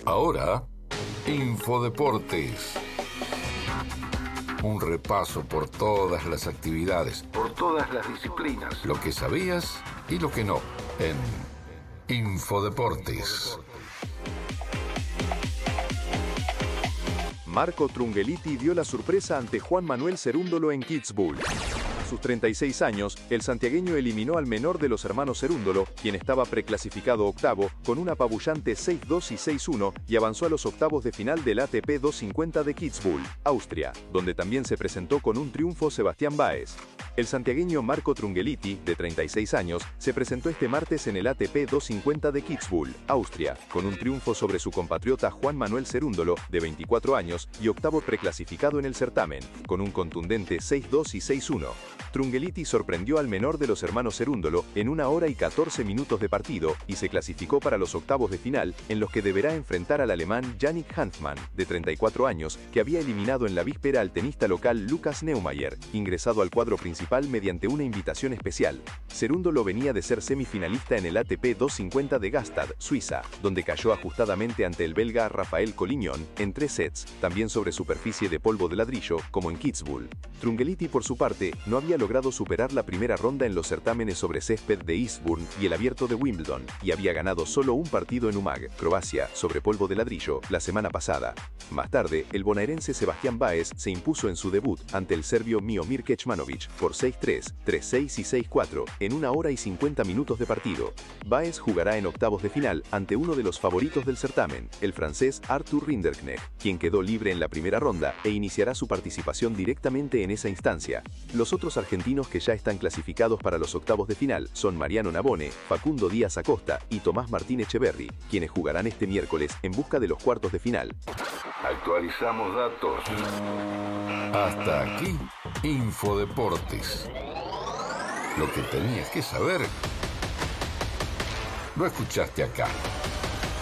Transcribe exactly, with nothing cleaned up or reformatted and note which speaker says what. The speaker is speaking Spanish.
Speaker 1: Ahora, Infodeportes. Un repaso por todas las actividades, por todas las disciplinas, lo que sabías y lo que no, en Infodeportes.
Speaker 2: Marco Trungelliti dio la sorpresa ante Juan Manuel Cerúndolo en Kitzbühel. A sus treinta y seis años, el santiagueño eliminó al menor de los hermanos Cerúndolo, quien estaba preclasificado octavo, con un apabullante seis dos y seis uno, y avanzó a los octavos de final del A T P doscientos cincuenta de Kitzbühel, Austria, donde también se presentó con un triunfo Sebastián Báez. El santiagueño Marco Trungelliti, de treinta y seis años, se presentó este martes en el A T P doscientos cincuenta de Kitzbühel, Austria, con un triunfo sobre su compatriota Juan Manuel Cerúndolo, de veinticuatro años, y octavo preclasificado en el certamen, con un contundente seis dos y seis uno. Trungelliti sorprendió al menor de los hermanos Cerúndolo en una hora y catorce minutos de partido y se clasificó para los octavos de final, en los que deberá enfrentar al alemán Yannick Hanfmann, de treinta y cuatro años, que había eliminado en la víspera al tenista local Lukas Neumayer, ingresado al cuadro principal mediante una invitación especial. Cerúndolo venía de ser semifinalista en el A T P doscientos cincuenta de Gstaad, Suiza, donde cayó ajustadamente ante el belga Rafael Collignon en tres sets, también sobre superficie de polvo de ladrillo, como en Kitzbühel. Trungelliti, por su parte, no había logrado superar la primera ronda en los certámenes sobre césped de Eastbourne y el Abierto de Wimbledon, y había ganado solo un partido en Umag, Croacia, sobre polvo de ladrillo, la semana pasada. Más tarde, el bonaerense Sebastián Báez se impuso en su debut ante el serbio Miomir Kecmanovic por seis tres, tres seis y seis cuatro en una hora y cincuenta minutos de partido. Báez jugará en octavos de final ante uno de los favoritos del certamen, el francés Arthur Rinderknecht, quien quedó libre en la primera ronda e iniciará su participación directamente en esa instancia. Los otros argentinos que ya están clasificados para los octavos de final son Mariano Navone, Facundo Díaz Acosta y Tomás Martín Echeverry, quienes jugarán este miércoles en busca de los cuartos de final.
Speaker 1: Actualizamos datos. Hasta aquí, Infodeportes. Lo que tenías que saber, lo escuchaste acá.